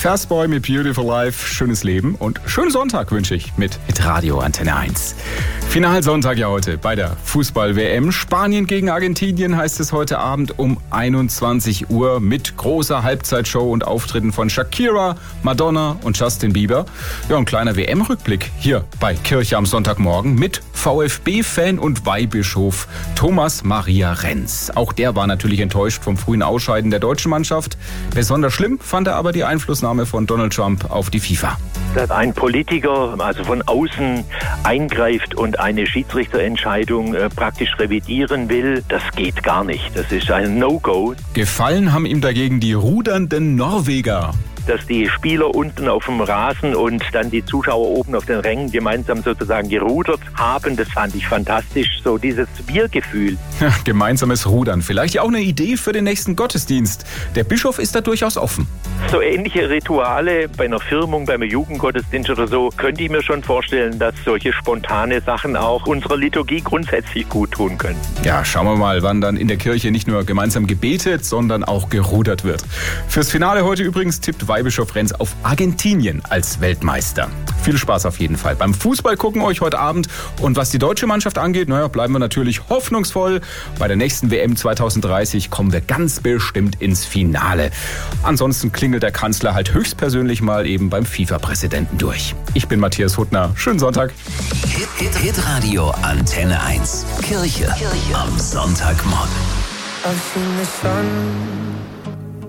Fastboy mit Beautiful Life, schönes Leben und schönen Sonntag wünsche ich mit Radio Antenne 1. Finalsonntag ja heute bei der Fußball-WM. Spanien gegen Argentinien heißt es heute Abend um 21 Uhr mit großer Halbzeitshow und Auftritten von Shakira, Madonna und Justin Bieber. Ja, ein kleiner WM-Rückblick hier bei Kirche am Sonntagmorgen mit VfB-Fan und Weihbischof Thomas Maria Renz. Auch der war natürlich enttäuscht vom frühen Ausscheiden der deutschen Mannschaft. Besonders schlimm fand er aber die Einflussnahme von Donald Trump auf die FIFA. Dass ein Politiker also von außen eingreift und eine Schiedsrichterentscheidung praktisch revidieren will, das geht gar nicht. Das ist ein No-Go. Gefallen haben ihm dagegen die rudernden Norweger. Dass die Spieler unten auf dem Rasen und dann die Zuschauer oben auf den Rängen gemeinsam sozusagen gerudert haben, das fand ich fantastisch. So dieses Wir-Gefühl. Ja, gemeinsames Rudern. Vielleicht ja auch eine Idee für den nächsten Gottesdienst. Der Bischof ist da durchaus offen. So ähnliche Rituale bei einer Firmung, beim Jugendgottesdienst oder so, könnte ich mir schon vorstellen, dass solche spontane Sachen auch unserer Liturgie grundsätzlich gut tun können. Ja, schauen wir mal, wann dann in der Kirche nicht nur gemeinsam gebetet, sondern auch gerudert wird. Fürs Finale heute übrigens tippt Weihbischof Renz auf Argentinien als Weltmeister. Viel Spaß auf jeden Fall beim Fußball gucken euch heute Abend. Und was die deutsche Mannschaft angeht, bleiben wir natürlich hoffnungsvoll. Bei der nächsten WM 2030 kommen wir ganz bestimmt ins Finale. Ansonsten klingelt der Kanzler halt höchstpersönlich mal eben beim FIFA-Präsidenten durch. Ich bin Matthias Huttner. Schönen Sonntag. Hit Radio Antenne 1. Kirche am Sonntagmorgen. I've seen the sun